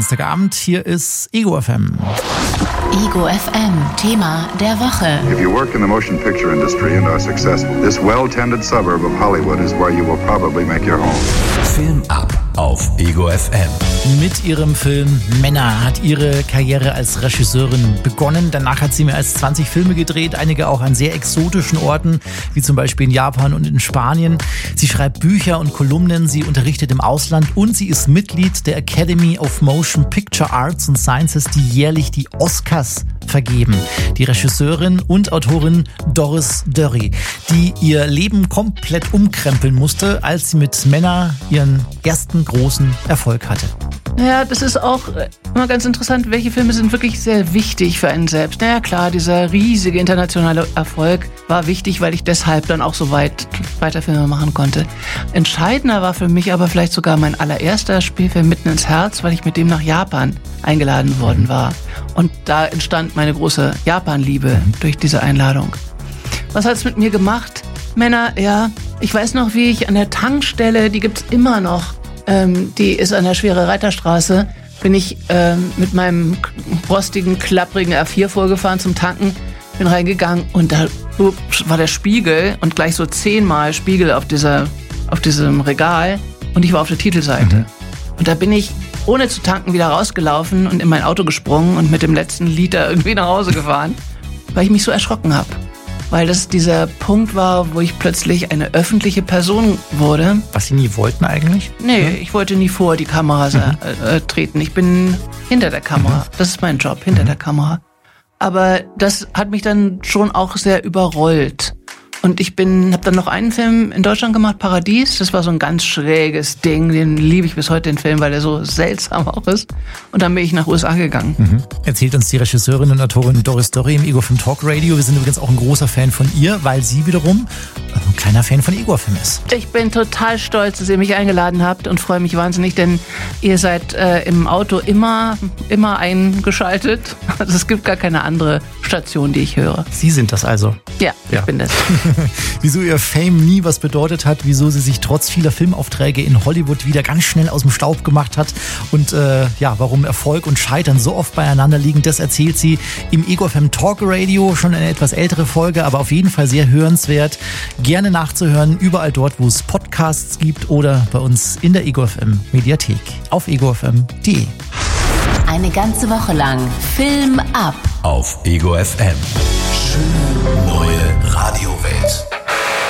Dienstagabend. Hier ist Ego FM. Ego FM, Thema der Woche. If you work in the motion picture industry and are successful, this well-tended suburb of Hollywood is where you will probably make your home. Film ab auf Ego FM. Mit ihrem Film Männer hat ihre Karriere als Regisseurin begonnen. Danach hat sie mehr als 20 Filme gedreht, einige auch an sehr exotischen Orten, wie zum Beispiel in Japan und in Spanien. Sie schreibt Bücher und Kolumnen, sie unterrichtet im Ausland und sie ist Mitglied der Academy of Motion Picture Arts and Sciences, die jährlich die Oscars vergeben. Die Regisseurin und Autorin Doris Dörri, die ihr Leben komplett umkrempeln musste, als sie mit Männer ihren ersten großen Erfolg hatte. Ja, das ist auch immer ganz interessant, welche Filme sind wirklich sehr wichtig für einen selbst. Naja klar, dieser riesige internationale Erfolg war wichtig, weil ich deshalb dann auch so weiter Filme machen konnte. Entscheidender war für mich aber vielleicht sogar mein allererster Spielfilm Mitten ins Herz, weil ich mit dem nach Japan eingeladen worden war. Und da entstand meine große Japan-Liebe durch diese Einladung. Was hat es mit mir gemacht? Männer, ja, ich weiß noch, wie ich an der Tankstelle, die gibt's immer noch, die ist an der Schwere Reiterstraße, bin ich mit meinem rostigen, klapprigen R4 vorgefahren zum Tanken, bin reingegangen und da war der Spiegel und gleich so 10-mal Spiegel auf diesem Regal und ich war auf der Titelseite. Und da bin ich ohne zu tanken wieder rausgelaufen und in mein Auto gesprungen und mit dem letzten Liter irgendwie nach Hause gefahren, weil ich mich so erschrocken habe. Weil das dieser Punkt war, wo ich plötzlich eine öffentliche Person wurde. Was Sie nie wollten eigentlich? Nee, ich wollte nie vor die Kamera treten. Ich bin hinter der Kamera. Das ist mein Job, hinter der Kamera. Aber das hat mich dann schon auch sehr überrollt. Und ich habe dann noch einen Film in Deutschland gemacht, Paradies. Das war so ein ganz schräges Ding. Den liebe ich bis heute, den Film, weil der so seltsam auch ist. Und dann bin ich nach USA gegangen. Erzählt uns die Regisseurin und Autorin Doris Dörri im Ego FM Talk Radio. Wir sind übrigens auch ein großer Fan von ihr, weil sie wiederum ein kleiner Fan von Ego FM ist. Ich bin total stolz, dass ihr mich eingeladen habt und freue mich wahnsinnig, denn ihr seid im Auto immer eingeschaltet. Also es gibt gar keine andere Station, die ich höre. Sie sind das also? Ja, ich bin das. Wieso ihr Fame nie was bedeutet hat, wieso sie sich trotz vieler Filmaufträge in Hollywood wieder ganz schnell aus dem Staub gemacht hat und warum Erfolg und Scheitern so oft beieinander liegen, das erzählt sie im Ego FM Talk Radio. Schon eine etwas ältere Folge, aber auf jeden Fall sehr hörenswert. Gerne nachzuhören, überall dort, wo es Podcasts gibt oder bei uns in der Ego FM Mediathek auf egofm.de. Eine ganze Woche lang Film ab Auf Ego FM. Schöne neue Radiowelt.